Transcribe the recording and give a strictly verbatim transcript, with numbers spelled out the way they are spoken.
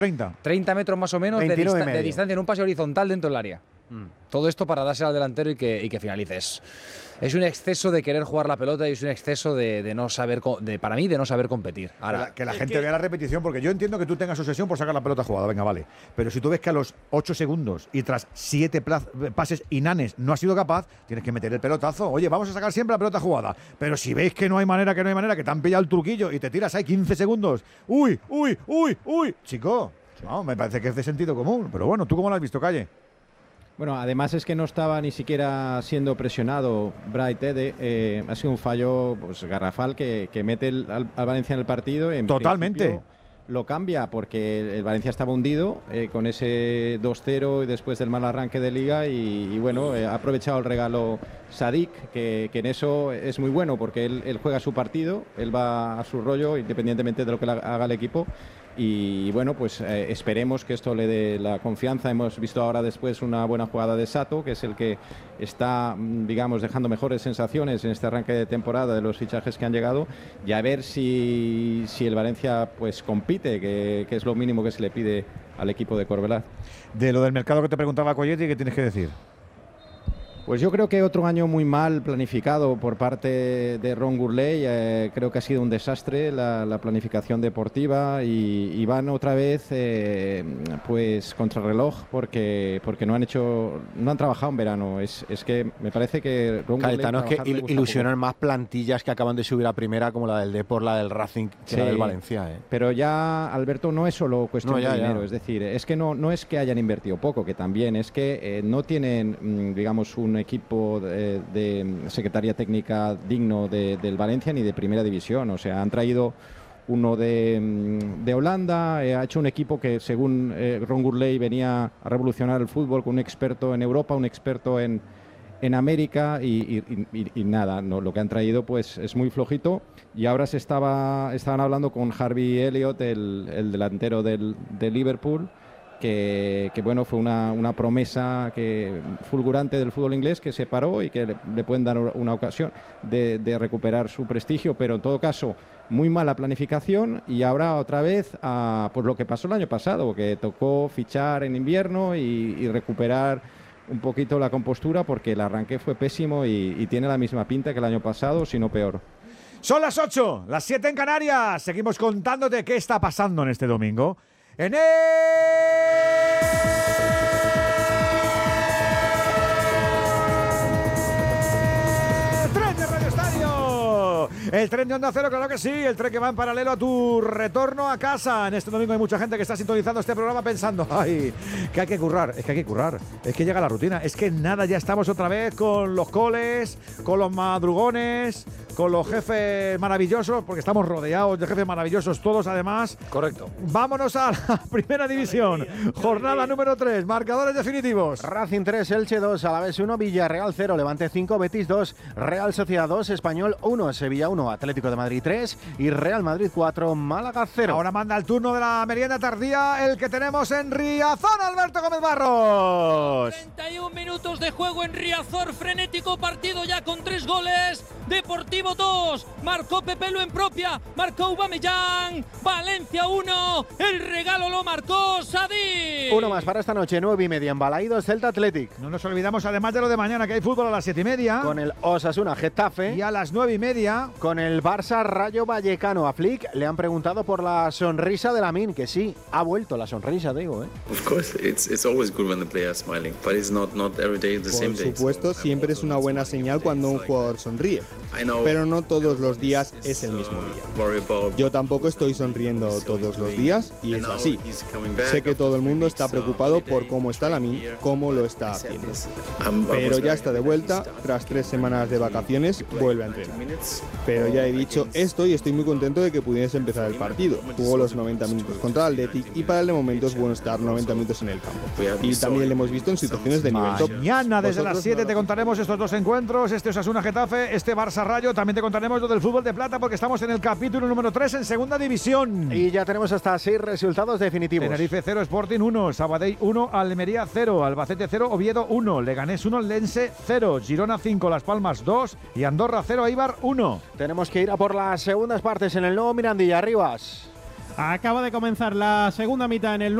treinta. treinta metros más o menos de, dista de distancia en un pase horizontal dentro del área. Mm. Todo esto para darse al delantero y que, y que finalice. Es, es un exceso de querer jugar la pelota y es un exceso de, de no saber, de, para mí, de no saber competir. Ahora, que la, que la gente que... vea la repetición, porque yo entiendo que tú tengas obsesión por sacar la pelota jugada, venga, vale. Pero si tú ves que a los ocho segundos y tras siete pases inanes no has sido capaz, tienes que meter el pelotazo. Oye, vamos a sacar siempre la pelota jugada. Pero si veis que no hay manera, que no hay manera, que te han pillado el truquillo y te tiras ahí quince segundos. Uy, uy, uy, uy. Chico, no, me parece que es de sentido común. Pero bueno, ¿tú cómo lo has visto, Calle? Bueno, además es que no estaba ni siquiera siendo presionado Bright Ede. Eh, ha sido un fallo pues, garrafal que, que mete el, al, al Valencia en el partido. En Totalmente. Lo cambia porque el Valencia estaba hundido eh, con ese dos cero y después del mal arranque de Liga y, y bueno, eh, ha aprovechado el regalo Sadik, que, que en eso es muy bueno porque él, él juega su partido, él va a su rollo independientemente de lo que haga el equipo. Y bueno, pues eh, esperemos que esto le dé la confianza. Hemos visto ahora después una buena jugada de Sato, que es el que está, digamos, dejando mejores sensaciones en este arranque de temporada de los fichajes que han llegado, y a ver si, si el Valencia pues compite, que, que es lo mínimo que se le pide al equipo de Corbellat. De lo del mercado que te preguntaba Colletti, ¿qué tienes que decir? Pues yo creo que otro año muy mal planificado por parte de Ron Gourlay. Eh, creo que ha sido un desastre la, la planificación deportiva y, y van otra vez eh, pues contrarreloj porque porque no han hecho no han trabajado en verano. Es, es que me parece que Ron Cayetano, es que il ilusionan más plantillas que acaban de subir a primera, como la del Depor, la del Racing, que sí, la del Valencia. Eh. Pero ya, Alberto, no es solo cuestión no, ya, de dinero. Ya. Es decir, es que no, no es que hayan invertido poco, que también es que eh, no tienen, digamos, un un equipo de, de secretaría técnica digno de, del Valencia ni de primera división. O sea, han traído uno de, de Holanda, eh, ha hecho un equipo que según eh, Ron Gourlay venía a revolucionar el fútbol con un experto en Europa, un experto en, en América y, y, y, y nada, no, lo que han traído pues es muy flojito. Y ahora se estaba estaban hablando con Harvey Elliott, el, el delantero del, de Liverpool, Que, que bueno, fue una, una promesa que, fulgurante del fútbol inglés, que se paró y que le, le pueden dar una ocasión de, de recuperar su prestigio, pero en todo caso muy mala planificación. Y ahora otra vez a pues lo que pasó el año pasado, que tocó fichar en invierno y, y recuperar un poquito la compostura porque el arranque fue pésimo y, y tiene la misma pinta que el año pasado, si no peor. Son las ocho, las siete en Canarias. Seguimos contándote qué está pasando en este domingo en el tren de Radio Estadio. El tren de Onda Cero, claro que sí. El tren que va en paralelo a tu retorno a casa. En este domingo hay mucha gente que está sintonizando este programa pensando, ay, que hay que currar. Es que hay que currar. Es que llega la rutina. Es que nada, ya estamos otra vez con los coles, con los madrugones, con los jefes maravillosos, porque estamos rodeados de jefes maravillosos todos, además. Correcto. Vámonos a la primera división. Jornada número tres. Marcadores definitivos. Racing tres, Elche dos, Alavés uno, Villarreal cero, Levante cinco, Betis dos, Real Sociedad dos, Español uno, Sevilla uno, Atlético de Madrid tres y Real Madrid cuatro, Málaga cero. Ahora manda el turno de la merienda tardía, el que tenemos en Riazor, Alberto Gómez Barros. treinta y un minutos de juego en Riazor, frenético partido ya con tres goles. Deportivo dos, marcó Pepelu en propia, marcó Aubameyang, Valencia uno, el regalo lo marcó Sadik. Uno más para esta noche, nueve y media en Balaídos, Celta Athletic. No nos olvidamos además de lo de mañana, que hay fútbol a las siete y media. Con el Osasuna Getafe. Y a las nueve y media. Con el Barça Rayo Vallecano. A Flick le han preguntado por la sonrisa de Lamine, que sí, ha vuelto la sonrisa, digo, ¿eh? Of course, it's it's always good when the player is smiling, but it's not not every day the same day. Por supuesto, siempre es una buena señal cuando un jugador sonríe, pero no todos los días es el mismo día. Yo tampoco estoy sonriendo todos los días y es así. Sé que todo el mundo está preocupado por cómo está Lamine, cómo lo está haciendo. Pero ya está de vuelta, tras tres semanas de vacaciones, vuelve a entrenar. Pero ya he dicho esto y estoy muy contento de que pudiese empezar el partido. Jugó los noventa minutos contra el Athletic y para el de momento es bueno estar noventa minutos en el campo. Y también le hemos visto en situaciones de nivel top. Mañana desde las siete te contaremos estos dos encuentros, este Osasuna Getafe, este Barça Rayo. También te contaremos lo del fútbol de plata porque estamos en el capítulo número tres en segunda división. Y ya tenemos hasta seis resultados definitivos. Tenerife cero, Sporting uno, Sabadell uno, Almería cero, Albacete cero, Oviedo uno, Leganés uno, Lense cero, Girona cinco, Las Palmas dos y Andorra cero, Eibar uno. Tenemos que ir a por las segundas partes en el nuevo Mirandilla. Arribas. Acaba de comenzar la segunda mitad en el